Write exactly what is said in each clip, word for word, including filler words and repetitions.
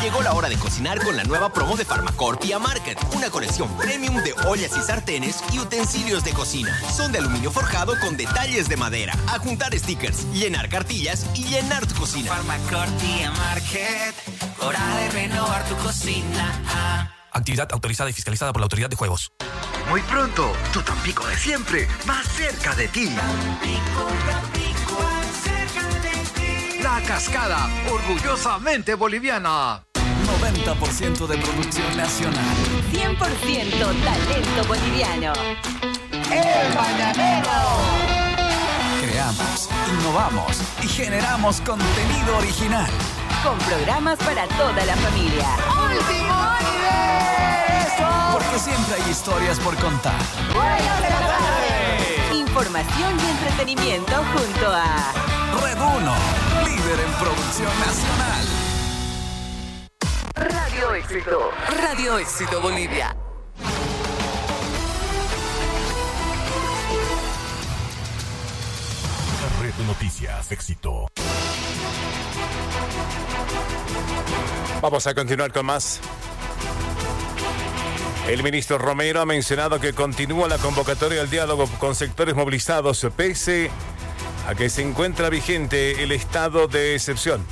Llegó la hora de cocinar con la nueva promo de Pharmacorp Market. Una colección premium de ollas y sartenes y utensilios de cocina. Son de aluminio forjado con detalles de madera. A juntar stickers, llenar cartillas y llenar tu cocina. Pharmacorp Market. Hora de renovar tu cocina. Actividad autorizada y fiscalizada por la Autoridad de Juegos. Muy pronto, tu Tampico de siempre, más cerca de ti. Tampico, Tampico, más cerca de ti. La Cascada, orgullosamente boliviana. noventa por ciento de producción nacional. cien por ciento talento boliviano. ¡El Mañanero! Creamos, innovamos y generamos contenido original. Con programas para toda la familia. ¡Último universo! Porque siempre hay historias por contar. ¡Buenas de la tarde! Información y entretenimiento junto a Red uno, líder en producción nacional. Radio Éxito. Radio Éxito Bolivia. Red Noticias Éxito. Vamos a continuar con más. El ministro Romero ha mencionado que continúa la convocatoria al diálogo con sectores movilizados, pese a que se encuentra vigente el estado de excepción.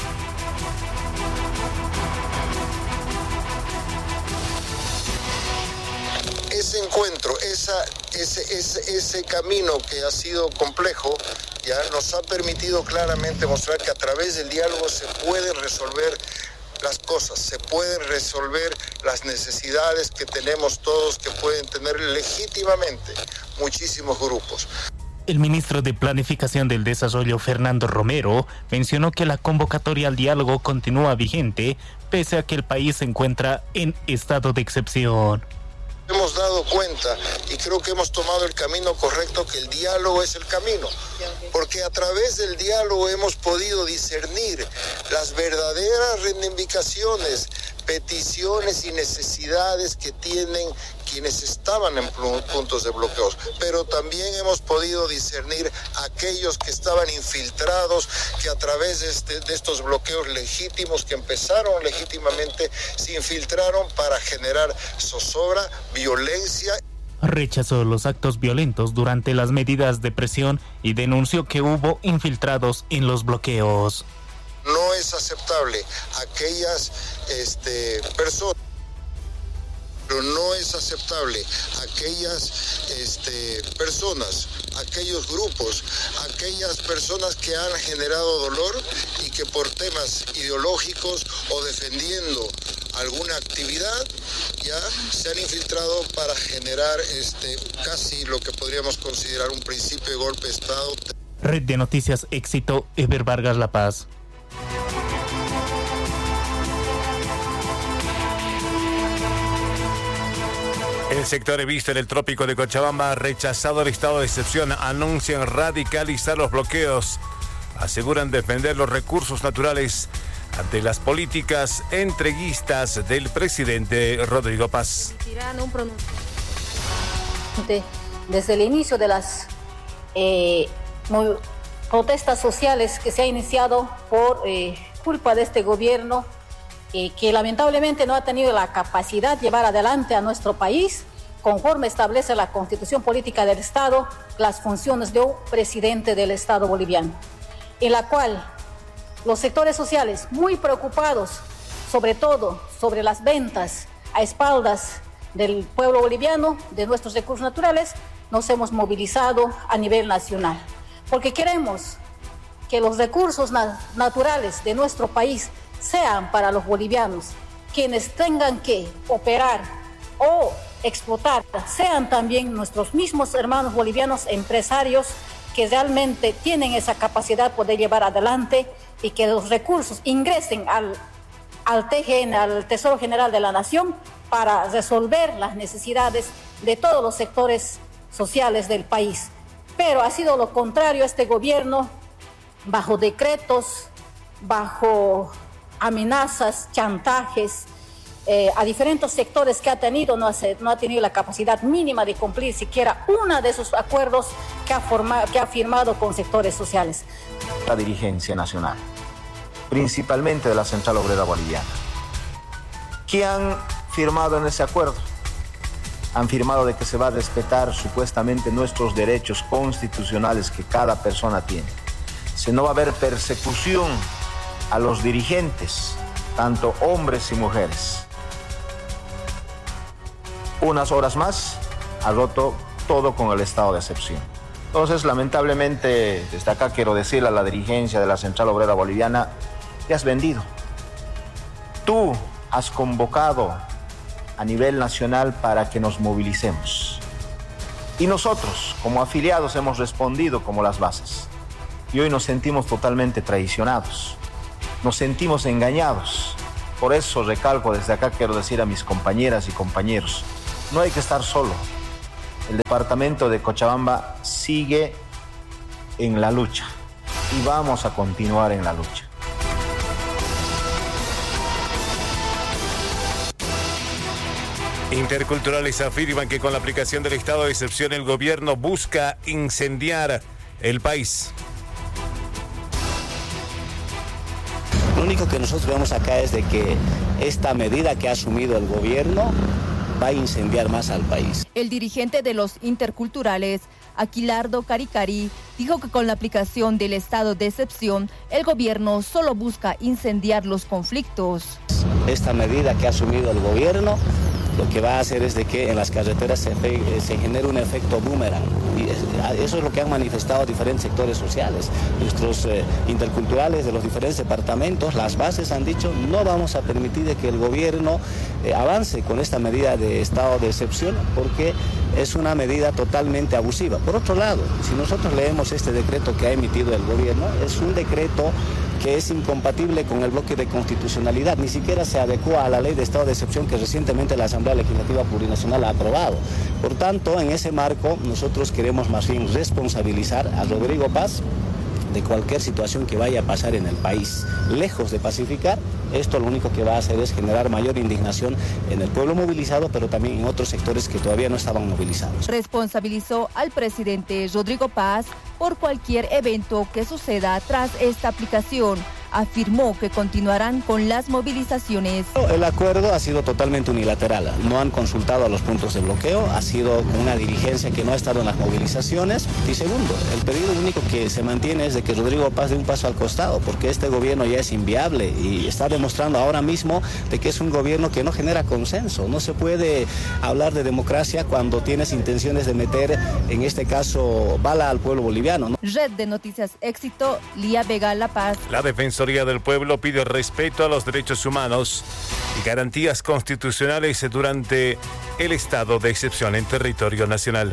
Ese encuentro, esa, ese, ese, ese camino que ha sido complejo, ya nos ha permitido claramente mostrar que a través del diálogo se pueden resolver las cosas, se pueden resolver las necesidades que tenemos todos, que pueden tener legítimamente muchísimos grupos. El ministro de Planificación del Desarrollo, Fernando Romero, mencionó que la convocatoria al diálogo continúa vigente, pese a que el país se encuentra en estado de excepción. Hemos dado cuenta y creo que hemos tomado el camino correcto, que el diálogo es el camino, porque a través del diálogo hemos podido discernir las verdaderas reivindicaciones, peticiones y necesidades que tienen quienes estaban en puntos de bloqueos, pero también hemos podido discernir aquellos que estaban infiltrados, que a través de, este, de estos bloqueos legítimos que empezaron legítimamente, se infiltraron para generar zozobra, violencia. Rechazó los actos violentos durante las medidas de presión y denunció que hubo infiltrados en los bloqueos. No es aceptable aquellas este, personas, pero no es aceptable aquellas este, personas, aquellos grupos, aquellas personas que han generado dolor y que por temas ideológicos o defendiendo alguna actividad ya se han infiltrado para generar este, casi lo que podríamos considerar un principio de golpe de Estado. Red de Noticias Éxito, Eber Vargas La Paz. El sector Evisto en el trópico de Cochabamba ha rechazado el estado de excepción. Anuncian radicalizar los bloqueos. Aseguran defender los recursos naturales ante las políticas entreguistas del presidente Rodrigo Paz. Un Desde el inicio de las eh, protestas sociales que se ha iniciado por eh, culpa de este gobierno, eh, que lamentablemente no ha tenido la capacidad de llevar adelante a nuestro país, conforme establece la Constitución Política del Estado, las funciones de un presidente del Estado boliviano, en la cual los sectores sociales, muy preocupados, sobre todo sobre las ventas a espaldas del pueblo boliviano, de nuestros recursos naturales, nos hemos movilizado a nivel nacional, porque queremos que los recursos na- naturales de nuestro país sean para los bolivianos, quienes tengan que operar o explotar, sean también nuestros mismos hermanos bolivianos empresarios que realmente tienen esa capacidad de poder llevar adelante y que los recursos ingresen al, al T G N, al Tesoro General de la Nación, para resolver las necesidades de todos los sectores sociales del país. Pero ha sido lo contrario este gobierno, bajo decretos, bajo amenazas, chantajes, eh, a diferentes sectores que ha tenido, no ha, no ha tenido la capacidad mínima de cumplir siquiera uno de esos acuerdos que ha, forma, que ha firmado con sectores sociales. La dirigencia nacional, principalmente de la Central Obrera Boliviana, ¿Qué han firmado en ese acuerdo? Han firmado de que se va a respetar supuestamente nuestros derechos constitucionales que cada persona tiene. Se no va a haber persecución a los dirigentes, tanto hombres y mujeres. Unas horas más ha roto todo con el estado de excepción. Entonces, lamentablemente, desde acá quiero decirle a la dirigencia de la Central Obrera Boliviana, te has vendido. Tú has convocado a nivel nacional para que nos movilicemos. Y nosotros, como afiliados, hemos respondido como las bases. Y hoy nos sentimos totalmente traicionados. Nos sentimos engañados. Por eso recalco desde acá, quiero decir a mis compañeras y compañeros, no hay que estar solo. El departamento de Cochabamba sigue en la lucha y vamos a continuar en la lucha. Interculturales afirman que con la aplicación del estado de excepción el gobierno busca incendiar el país. Lo único que nosotros vemos acá es de que esta medida que ha asumido el gobierno va a incendiar más al país. El dirigente de los interculturales, Aquilardo Caricari, dijo que con la aplicación del estado de excepción, el gobierno solo busca incendiar los conflictos. Esta medida que ha asumido el gobierno lo que va a hacer es de que en las carreteras se, se genere un efecto boomerang. Y eso es lo que han manifestado diferentes sectores sociales. Nuestros eh, interculturales de los diferentes departamentos, las bases han dicho, no vamos a permitir de que el gobierno eh, avance con esta medida de estado de excepción porque es una medida totalmente abusiva. Por otro lado, si nosotros leemos este decreto que ha emitido el gobierno, es un decreto que es incompatible con el bloque de constitucionalidad, ni siquiera se adecua a la ley de estado de excepción que recientemente la Asamblea Legislativa Plurinacional ha aprobado. Por tanto, en ese marco, nosotros queremos más bien responsabilizar a Rodrigo Paz de cualquier situación que vaya a pasar en el país. Lejos de pacificar, esto lo único que va a hacer es generar mayor indignación en el pueblo movilizado, pero también en otros sectores que todavía no estaban movilizados. Responsabilizó al presidente Rodrigo Paz por cualquier evento que suceda tras esta aplicación. Afirmó que continuarán con las movilizaciones. El acuerdo ha sido totalmente unilateral. No han consultado a los puntos de bloqueo, ha sido una dirigencia que no ha estado en las movilizaciones. Y segundo, el pedido único que se mantiene es de que Rodrigo Paz dé un paso al costado, porque este gobierno ya es inviable y está demostrando ahora mismo de que es un gobierno que no genera consenso. No se puede hablar de democracia cuando tienes intenciones de meter, en este caso, bala al pueblo boliviano, ¿no? Red de Noticias Éxito, Lía Vega, La Paz. La Defensoría del Pueblo pide respeto a los derechos humanos y garantías constitucionales durante el estado de excepción en territorio nacional.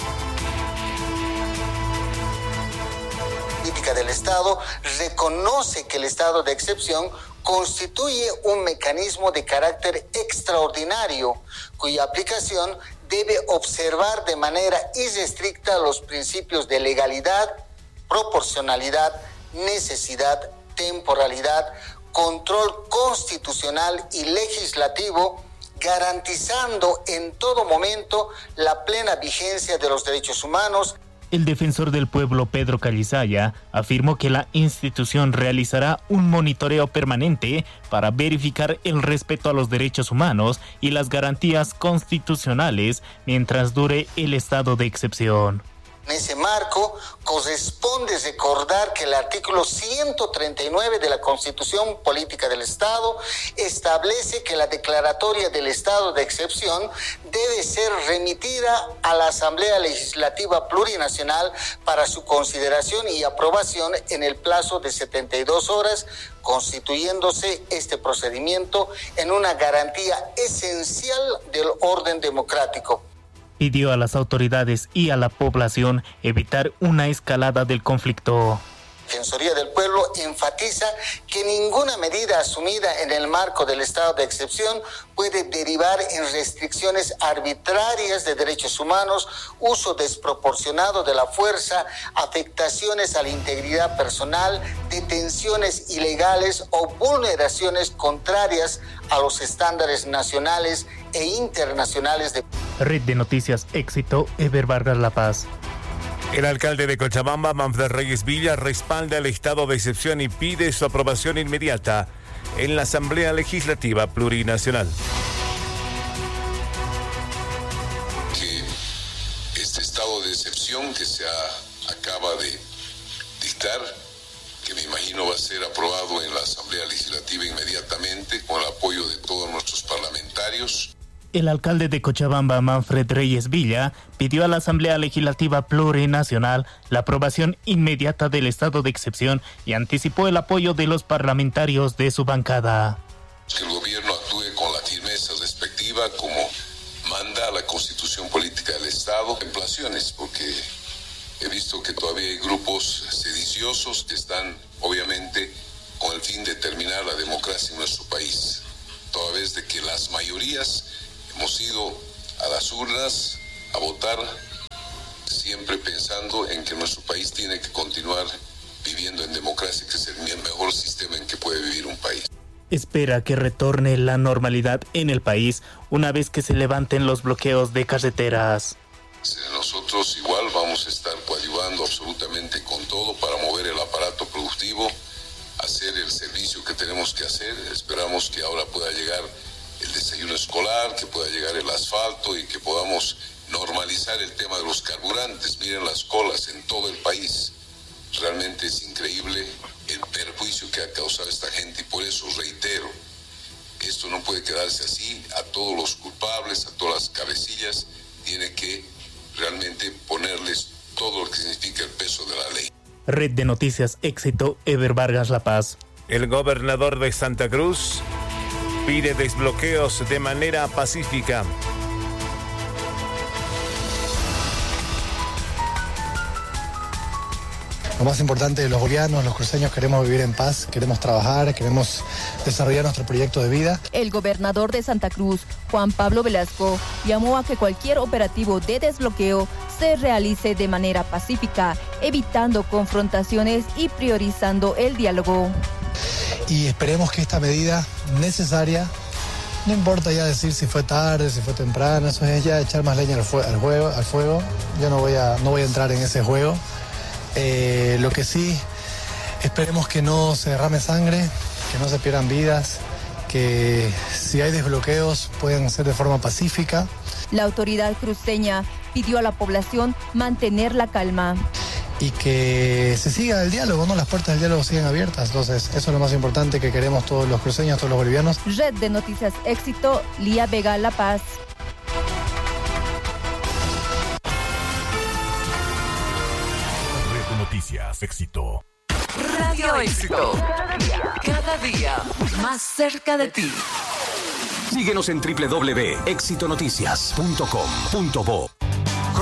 Política del Estado reconoce que el estado de excepción constituye un mecanismo de carácter extraordinario cuya aplicación debe observar de manera irrestricta los principios de legalidad, proporcionalidad, necesidad, temporalidad, control constitucional y legislativo, garantizando en todo momento la plena vigencia de los derechos humanos. El defensor del pueblo, Pedro Calizaya, afirmó que la institución realizará un monitoreo permanente para verificar el respeto a los derechos humanos y las garantías constitucionales mientras dure el estado de excepción. En ese marco, corresponde recordar que el artículo ciento treinta y nueve de la Constitución Política del Estado establece que la declaratoria del estado de excepción debe ser remitida a la Asamblea Legislativa Plurinacional para su consideración y aprobación en el plazo de setenta y dos horas, constituyéndose este procedimiento en una garantía esencial del orden democrático. Pidió a las autoridades y a la población evitar una escalada del conflicto. La Defensoría del Pueblo enfatiza que ninguna medida asumida en el marco del estado de excepción puede derivar en restricciones arbitrarias de derechos humanos, uso desproporcionado de la fuerza, afectaciones a la integridad personal, detenciones ilegales o vulneraciones contrarias a los estándares nacionales e internacionales de... Red de Noticias Éxito, Eber Vargas, La Paz. El alcalde de Cochabamba, Manfred Reyes Villa, respalda el estado de excepción y pide su aprobación inmediata. en la Asamblea Legislativa Plurinacional. Que este estado de excepción que se ha, acaba de dictar, que me imagino va a ser aprobado en la Asamblea Legislativa inmediatamente con el apoyo de todos nuestros parlamentarios. El alcalde de Cochabamba, Manfred Reyes Villa, pidió a la Asamblea Legislativa Plurinacional la aprobación inmediata del estado de excepción y anticipó el apoyo de los parlamentarios de su bancada. Que el gobierno actúe con la firmeza respectiva como manda la Constitución Política del Estado. Contemplaciones, porque he visto que todavía hay grupos sediciosos que están, obviamente, con el fin de terminar la democracia en nuestro país. Toda vez de que las mayorías hemos ido a las urnas a votar, siempre pensando en que nuestro país tiene que continuar viviendo en democracia, que es el mejor sistema en que puede vivir un país. Espera que retorne la normalidad en el país una vez que se levanten los bloqueos de carreteras. Nosotros igual vamos a estar coadyuvando absolutamente con todo para mover el aparato productivo, hacer el servicio que tenemos que hacer. Esperamos que ahora pueda llegar el desayuno escolar, que pueda llegar el asfalto y que podamos normalizar el tema de los carburantes. Miren las colas en todo el país. Realmente es increíble el perjuicio que ha causado esta gente y por eso reitero, esto no puede quedarse así. A todos los culpables, a todas las cabecillas, tiene que realmente ponerles todo lo que significa el peso de la ley. Red de Noticias Éxito, Ever Vargas La Paz. El gobernador de Santa Cruz pide desbloqueos de manera pacífica. Lo más importante de los bolivianos, los cruceños, queremos vivir en paz, queremos trabajar, queremos desarrollar nuestro proyecto de vida. El gobernador de Santa Cruz, Juan Pablo Velasco, llamó a que cualquier operativo de desbloqueo se realice de manera pacífica, evitando confrontaciones y priorizando el diálogo. Y esperemos que esta medida necesaria, no importa ya decir si fue tarde, si fue temprano, eso es ya echar más leña al, fue, al, juego, al fuego. Yo no voy a, no voy a entrar en ese juego. Eh, lo que sí, esperemos que no se derrame sangre, que no se pierdan vidas, que si hay desbloqueos puedan ser de forma pacífica. La autoridad cruceña pidió a la población mantener la calma. Y que se siga el diálogo, ¿no? Las puertas del diálogo siguen abiertas. Entonces, eso es lo más importante que queremos todos los cruceños, todos los bolivianos. Red de Noticias Éxito, Lía Vega, La Paz. Red de Noticias Éxito. Radio Éxito. Cada día, cada día más cerca de ti. Síguenos en doble u doble u doble u punto éxito noticias punto com punto bo.